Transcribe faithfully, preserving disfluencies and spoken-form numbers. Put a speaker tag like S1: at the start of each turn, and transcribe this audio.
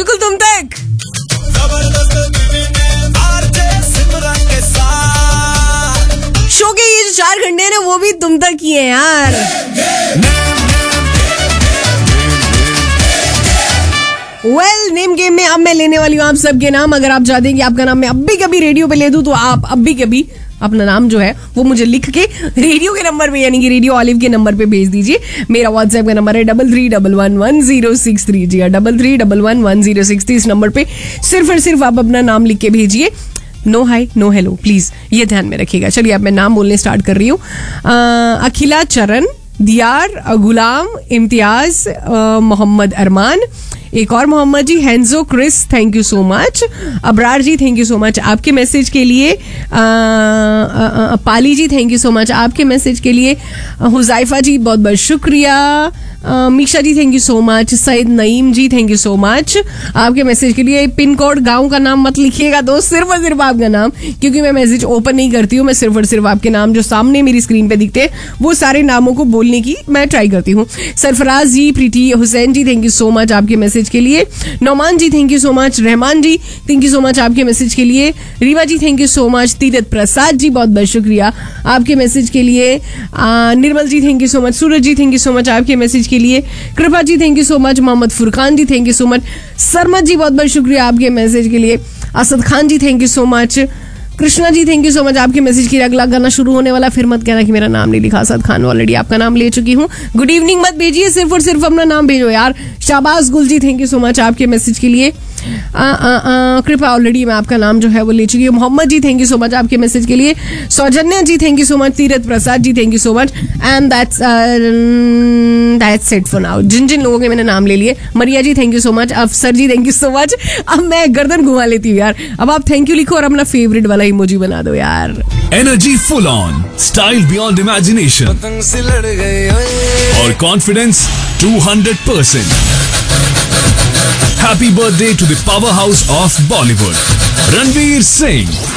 S1: बिल्कुल तुम तक। शो के ये जो चार घंटे हैं ना वो भी तुम तक ही है यार। वेल नेम गेम में अब मैं लेने वाली हूँ आप सबके नाम। अगर आप चाहते हैं कि आपका नाम मैं अब भी कभी रेडियो पे ले दूं तो आप अब भी कभी अपना नाम जो है वो मुझे लिख के रेडियो के नंबर पे यानी कि रेडियो ऑलिव के नंबर पे भेज दीजिए। मेरा व्हाट्सएप का नंबर है double three double one one zero six three G double three double one one zero six three. इस नंबर पे सिर्फ और सिर्फ आप अपना नाम लिख के भेजिए। No high no hello please, ये ध्यान में रखिएगा। चलिए अब मैं नाम बोलने स्टार्ट कर रही हूँ। अखिला चरण, दियार, गुलाम, इम्तियाज, मोहम्मद अरमान, एक और मोहम्मद जी, हैंजो Chris, thank you so much. Abrar ji thank you so much आपके मैसेज के लिए। आ, आ, आ, पाली जी थैंक यू सो मच आपके मैसेज के लिए। हुजैफा जी बहुत बहुत शुक्रिया। आ, मीशा जी thank you so much. Saeed Naeem ji thank you so much आपके मैसेज के लिए। पिन कोड गाँव का नाम मत लिखिएगा दोस्त, सिर्फ और सिर्फ आपका नाम, क्योंकि मैं मैसेज ओपन नहीं करती हूँ। मैं सिर्फ और सिर्फ आपके नाम जो सामने मेरी स्क्रीन पे दिखते हैं वो सारे नामों को बोलने की मैं ट्राई करती हूँ। सरफराज जी, प्रीति हुसैन जी थैंक यू सो मच आपके मैसेज के लिए। नौमान जी thank you so much. Rahman ji thank you so much आपके मैसेज के लिए। रीवा जी thank you so much. Tirath Prasad ji बहुत बहुत शुक्रिया आपके मैसेज के लिए। आ, निर्मल जी thank you so much. Suraj ji thank you so much आपके मैसेज के लिए। कृपा जी thank you so much. Mohammad Furqan ji thank you so much. सरमत जी बहुत बहुत शुक्रिया आपके मैसेज के लिए। असद खान जी thank you so much. Krishna ji thank you so much आपके मैसेज के लिए। अगला गाना शुरू होने वाला, फिर मत कहना कि मेरा नाम नहीं लिखा। असद खान ऑलरेडी आपका नाम ले चुकी हूँ। गुड इवनिंग मत भेजिए, सिर्फ और सिर्फ अपना नाम भेजो यार। शाबाज गुल जी थैंक यू सो मच आपके मैसेज के लिए। आ, आ, आ, कृपा ऑलरेडी मैं आपका नाम जो है वो ले चुकी हूँ। मोहम्मद जी थैंक यू सो मच आपके मैसेज के लिए। सौजन्या जी thank you so much. Tirath Prasad ji thank you so much. And that's that's it for now. जिन जिन लोगों के मैंने नाम ले लिए, मरिया जी थैंक यू सो मच। अफसर जी थैंक यू सो मच। अब मैं गर्दन घुमा लेती हूँ यार। अब आप थैंक यू लिखो और अपना फेवरेट वाला इमोजी बना दो यार।
S2: Energy full on, style beyond imagination और confidence two hundred percent. Happy birthday to the powerhouse of Bollywood, Ranveer Singh.